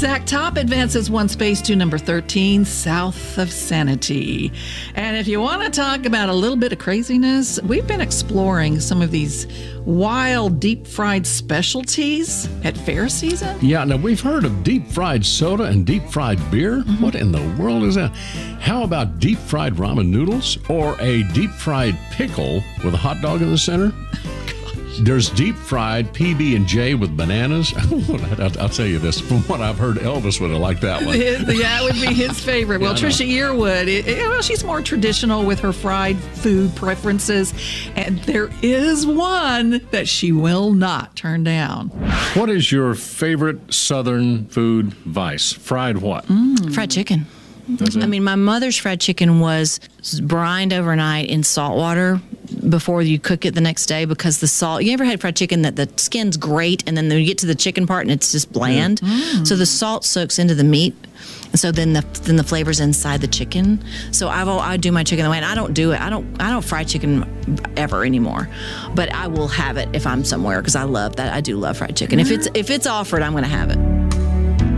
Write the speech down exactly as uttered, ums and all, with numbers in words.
Zach Top advances one space to number thirteen, South of Sanity. And if you want to talk about a little bit of craziness, we've been exploring some of these wild deep fried specialties at fair season. Yeah, now we've heard of deep fried soda and deep fried beer. Mm-hmm. What in the world is that? How about deep fried ramen noodles or a deep fried pickle with a hot dog in the center? There's deep fried P B and J with bananas. I'll, I'll tell you this, from what I've heard, Elvis would have liked that one. That would be his favorite. Well, yeah, Trisha Yearwood, it, it, well, she's more traditional with her fried food preferences, and there is one that she will not turn down. What is your favorite Southern food vice? Fried what? Mm. Fried chicken. I mean, my mother's fried chicken was brined overnight in salt water before you cook it the next day, because the salt, you ever had fried chicken that the skin's great and then you get to the chicken part and it's just bland? Mm. So the salt soaks into the meat. And so then the then the flavor's inside the chicken. So I've, I do my chicken the way, and I don't do it. I don't I don't fry chicken ever anymore, but I will have it if I'm somewhere because I love that. I do love fried chicken. If it's if it's offered, I'm going to have it.